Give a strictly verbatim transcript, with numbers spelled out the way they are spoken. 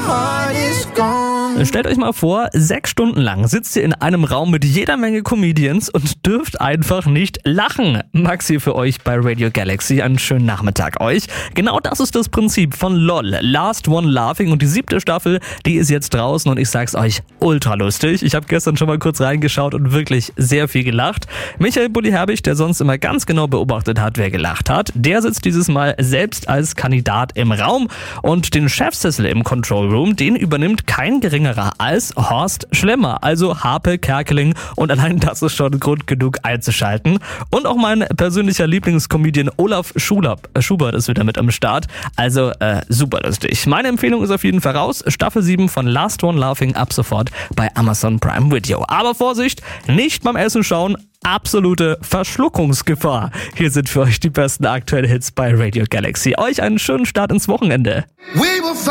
heart is gone. Stellt euch mal vor, sechs Stunden lang sitzt ihr in einem Raum mit jeder Menge Comedians und dürft einfach nicht lachen. Max hier für euch bei Radio Galaxy. Einen schönen Nachmittag euch. Genau das ist das Prinzip von LOL, Last One Laughing, und die siebte Staffel, die ist jetzt draußen und ich sag's euch, ultra lustig. Ich habe gestern schon mal kurz reingeschaut und wirklich sehr viel gelacht. Michael Bulli Herbig, der sonst immer ganz genau beobachtet hat, wer gelacht hat, der sitzt dieses Mal selbst als Kandidat im Raum und den Chefsessel im Control Room, den übernimmt kein geringerer als Horst Schlemmer, also Harpe Kerkeling, und allein das ist schon Grund genug einzuschalten. Und auch mein persönlicher Lieblingscomedian Olaf Schulab, äh, Schubert ist wieder mit am Start, also äh, super lustig. Meine Empfehlung ist auf jeden Fall raus, Staffel sieben von Last One Laughing ab sofort bei Amazon Prime Video. Aber Vorsicht, nicht beim Essen schauen, absolute Verschluckungsgefahr. Hier sind für euch die besten aktuellen Hits bei Radio Galaxy. Euch einen schönen Start ins Wochenende. We will